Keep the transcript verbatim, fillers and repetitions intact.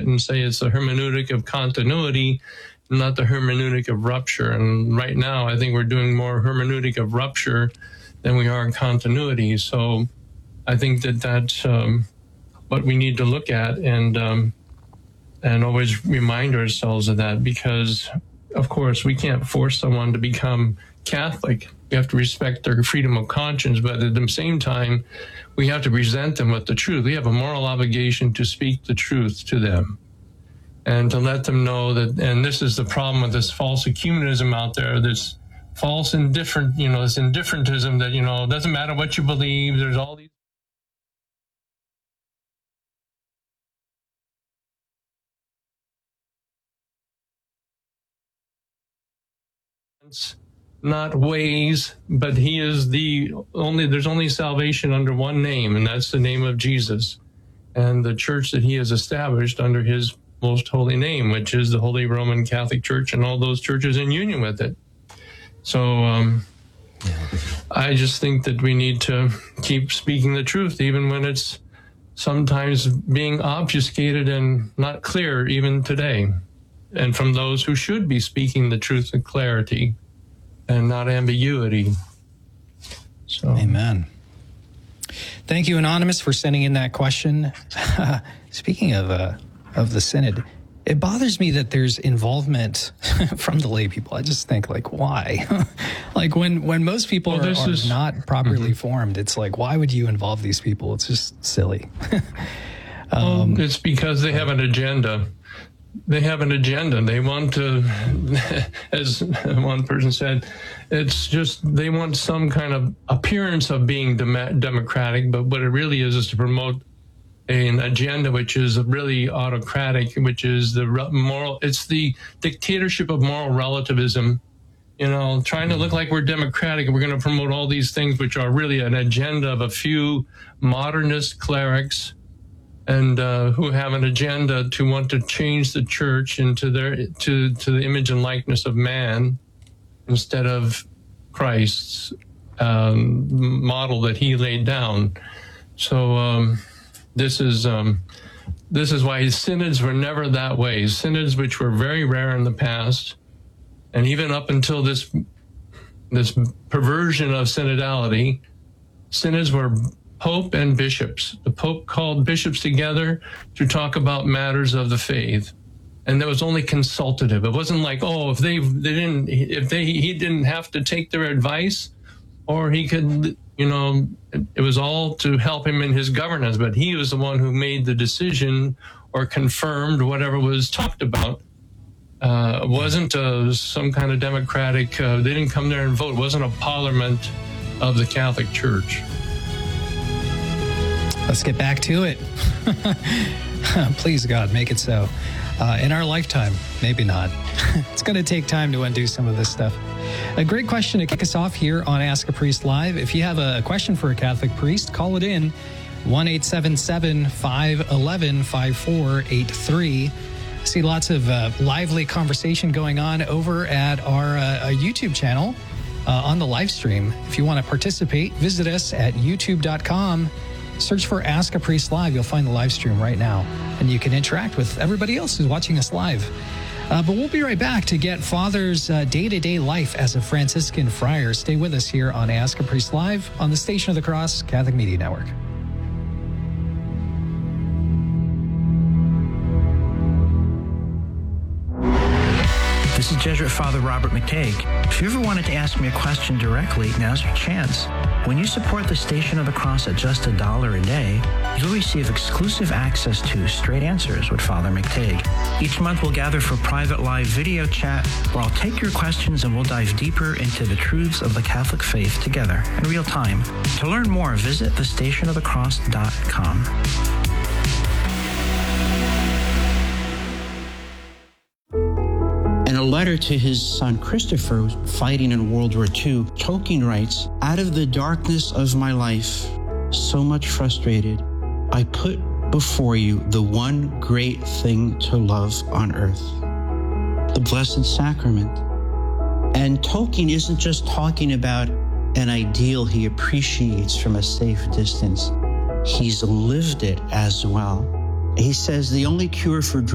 and say it's the hermeneutic of continuity, not the hermeneutic of rupture. And right now, I think we're doing more hermeneutic of rupture than we are in continuity. So I think that that's um, what we need to look at, and um, and always remind ourselves of that, because, of course, we can't force someone to become Catholic. We have to respect their freedom of conscience, but at the same time, we have to present them with the truth. We have a moral obligation to speak the truth to them and to let them know that, and this is the problem with this false ecumenism out there, this false indifferent, you know, this indifferentism that, you know, it doesn't matter what you believe, there's all these not ways, but he is the only, there's only salvation under one name, and that's the name of Jesus, and the church that he has established under his most holy name, which is the Holy Roman Catholic Church, and all those churches in union with it. So um, I just think that we need to keep speaking the truth, even when it's sometimes being obfuscated and not clear, even today, and from those who should be speaking the truth with clarity and not ambiguity. So. Amen. Thank you, Anonymous, for sending in that question. Speaking of uh, of the synod, it bothers me that there's involvement from the lay people. I just think, like, why? Like, when, when most people well, are, are is, not properly mm-hmm. formed, it's like, why would you involve these people? It's just silly. um, well, it's because they have an agenda. They have an agenda. They want to, as one person said, it's just they want some kind of appearance of being dem- democratic, but what it really is is to promote an agenda which is really autocratic, which is the moral, it's the dictatorship of moral relativism, you know, trying to look like we're democratic and we're going to promote all these things which are really an agenda of a few modernist clerics, and uh, who have an agenda to want to change the church into their to to the image and likeness of man instead of Christ's um, model that he laid down. So um, this is um, this is why synods were never that way. Synods, which were very rare in the past, and even up until this this perversion of synodality, synods were Pope and bishops. The Pope called bishops together to talk about matters of the faith, and that was only consultative. It wasn't like, oh, if they they didn't, if they he didn't have to take their advice, or he could, you know, it was all to help him in his governance. But he was the one who made the decision or confirmed whatever was talked about. Uh, it wasn't uh, some kind of democratic. Uh, they didn't come there and vote. It wasn't a parliament of the Catholic Church. Let's get back to it. Please, God, make it so. Uh, in our lifetime, maybe not. It's going to take time to undo some of this stuff. A great question to kick us off here on Ask a Priest Live. If you have a question for a Catholic priest, call it in. one eight seven seven, five one one, five four eight three. I see lots of uh, lively conversation going on over at our uh, YouTube channel uh, on the live stream. If you want to participate, visit us at youtube dot com. Search for Ask a Priest Live. You'll find the live stream right now, and you can interact with everybody else who's watching us live. Uh, but we'll be right back to get Father's uh, day-to-day life as a Franciscan friar. Stay with us here on Ask a Priest Live on the Station of the Cross Catholic Media Network. This is Jesuit Father Robert McTague. If you ever wanted to ask me a question directly, now's your chance. When you support the Station of the Cross at just a dollar a day, you'll receive exclusive access to Straight Answers with Father McTague. Each month we'll gather for private live video chat where I'll take your questions and we'll dive deeper into the truths of the Catholic faith together in real time. To learn more, visit the station of the cross dot com. In a letter to his son Christopher, fighting in World War Two, Tolkien writes, "Out of the darkness of my life, so much frustrated, I put before you the one great thing to love on earth, the Blessed Sacrament." And Tolkien isn't just talking about an ideal he appreciates from a safe distance. He's lived it as well. He says the only cure for